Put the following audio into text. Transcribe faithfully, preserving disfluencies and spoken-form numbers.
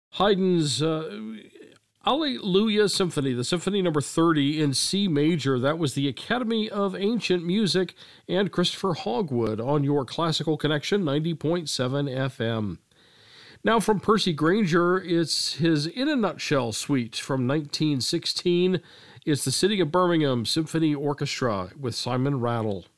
Haydn's uh, Alleluia Symphony, the Symphony number thirty in C major. That was the Academy of Ancient Music and Christopher Hogwood on your Classical Connection ninety point seven F M. Now from Percy Grainger, it's his In a Nutshell suite from nineteen sixteen. It's the City of Birmingham Symphony Orchestra with Simon Rattle.